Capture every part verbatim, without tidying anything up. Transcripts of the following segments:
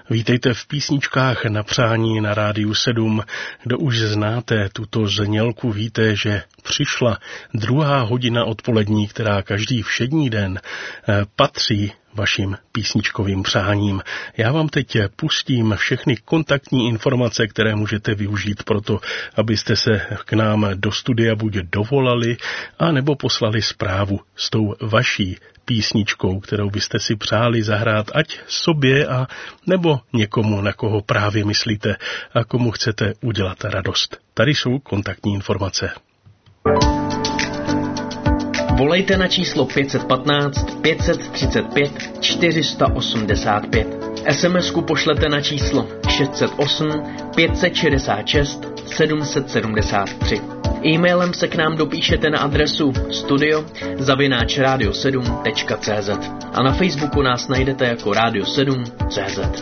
Vítejte v písničkách na přání na Rádiu sedm. Kdo už znáte tuto znělku, víte, že přišla druhá hodina odpolední, která každý všední den patří vašim písničkovým přáním. Já vám teď pustím všechny kontaktní informace, které můžete využít pro to, abyste se k nám do studia buď dovolali, anebo poslali zprávu s tou vaší písničkou, kterou byste si přáli zahrát ať sobě a nebo někomu, na koho právě myslíte a komu chcete udělat radost. Tady jsou kontaktní informace. Volejte na číslo pět jedna pět, pět tři pět, čtyři osm pět. es em esku pošlete na číslo šest set osm, pět set šedesát šest, sedm set sedmdesát tři. E-mailem se k nám dopíšete na adresu studio zavináč radio sedm tečka cé zet a na Facebooku nás najdete jako Radio sedm tečka cé zet.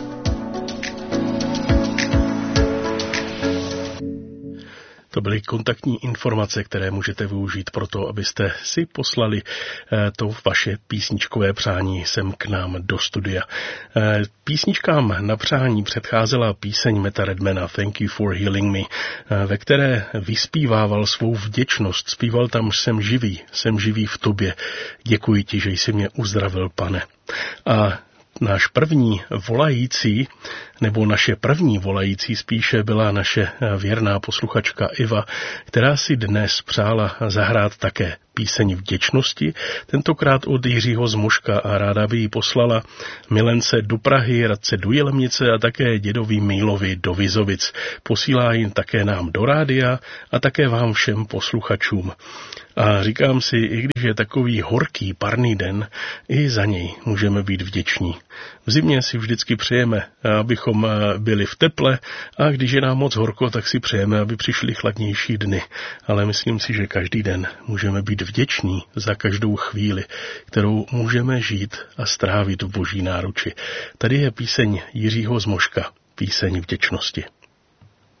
To byly kontaktní informace, které můžete využít pro to, abyste si poslali to vaše písničkové přání sem k nám do studia. Písničkám na přání předcházela píseň Metta Redmana Thank You for Healing Me, ve které vyspívával svou vděčnost. Zpíval tam Jsem živý, jsem živý v tobě. Děkuji ti, že jsi mě uzdravil, pane. A náš první volající, nebo naše první volající spíše byla naše věrná posluchačka Iva, která si dnes přála zahrát také píseň vděčnosti, tentokrát od Jiřího Zmoška, a ráda by ji poslala milence do Prahy, Radce do Jilemnice a také dědovi Mílovi do Vizovic. Posílá jim také nám do rádia a také vám všem posluchačům. A říkám si, i když je takový horký parný den, i za něj můžeme být vděční. V zimě si vždycky přejeme, abychom byli v teple, a když je nám moc horko, tak si přejeme, aby přišly chladnější dny. Ale myslím si, že každý den můžeme být vděční za každou chvíli, kterou můžeme žít a strávit v Boží náruči. Tady je píseň Jiřího Zmoška, píseň vděčnosti.